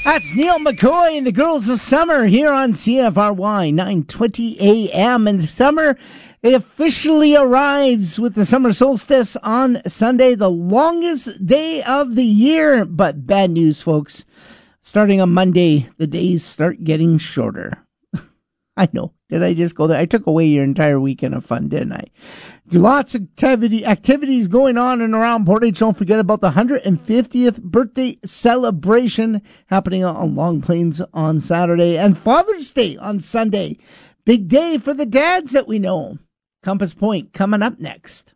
That's Neil McCoy and the Girls of Summer here on CFRY 9:20 a.m. And summer officially arrives with the summer solstice on Sunday, the longest day of the year. But bad news, folks. Starting on Monday, the days start getting shorter. I know. Did I just go there? I took away your entire weekend of fun, didn't I? Lots of activities going on and around Portage. Don't forget about the 150th birthday celebration happening on Long Plains on Saturday, and Father's Day on Sunday. Big day for the dads that we know. Compass Point coming up next.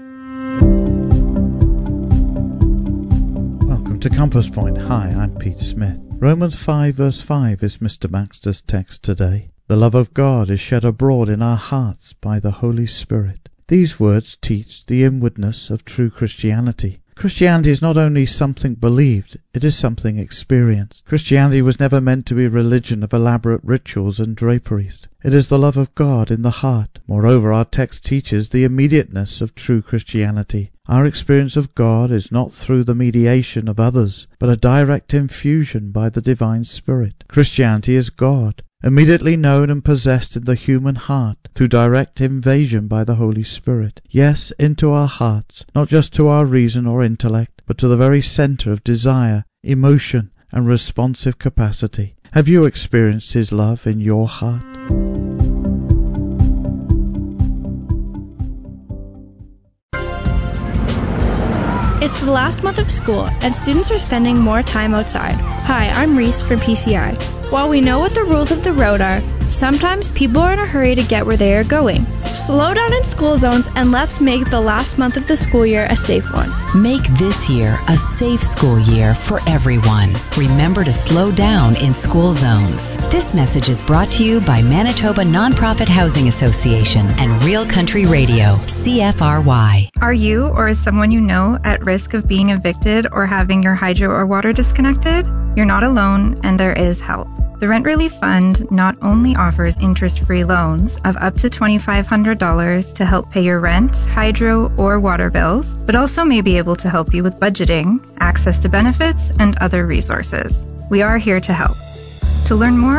Welcome to Compass Point. Hi, I'm Pete Smith. Romans 5 verse 5 is Mr. Baxter's text today. The love of God is shed abroad in our hearts by the Holy Spirit. These words teach the inwardness of true Christianity. Christianity is not only something believed, it is something experienced. Christianity was never meant to be a religion of elaborate rituals and draperies. It is the love of God in the heart. Moreover, our text teaches the immediateness of true Christianity. Our experience of God is not through the mediation of others, but a direct infusion by the Divine Spirit. Christianity is God, immediately known and possessed in the human heart through direct invasion by the Holy Spirit. Yes, into our hearts, not just to our reason or intellect, but to the very center of desire, emotion, and responsive capacity. Have you experienced His love in your heart? It's the last month of school, and students are spending more time outside. Hi, I'm Reese from PCI. While we know what the rules of the road are, sometimes people are in a hurry to get where they are going. Slow down in school zones and let's make the last month of the school year a safe one. Make this year a safe school year for everyone. Remember to slow down in school zones. This message is brought to you by Manitoba Nonprofit Housing Association and Real Country Radio, CFRY. Are you or is someone you know at risk of being evicted or having your hydro or water disconnected? You're not alone, and there is help. The Rent Relief Fund not only offers interest-free loans of up to $2,500 to help pay your rent, hydro, or water bills, but also may be able to help you with budgeting, access to benefits, and other resources. We are here to help. To learn more